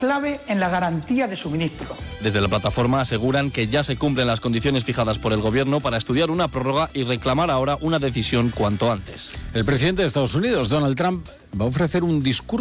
clave en la garantía de suministro. Desde la plataforma aseguran que ya se cumplen las condiciones fijadas por el gobierno para estudiar una prórroga y reclamar ahora una decisión cuanto antes. El presidente de Estados Unidos, Donald Trump, va a ofrecer un discurso